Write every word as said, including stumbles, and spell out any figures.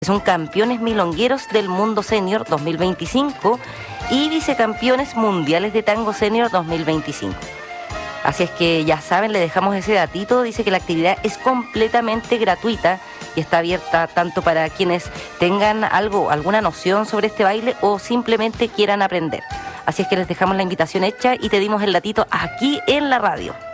Son campeones milongueros del mundo senior dos mil veinticinco y vicecampeones mundiales de tango senior dos mil veinticinco. Así es que ya saben, le dejamos ese datito. Dice que la actividad es completamente gratuita y está abierta tanto para quienes tengan algo, alguna noción sobre este baile o simplemente quieran aprender. Así es que les dejamos la invitación hecha y te dimos el datito aquí en la radio.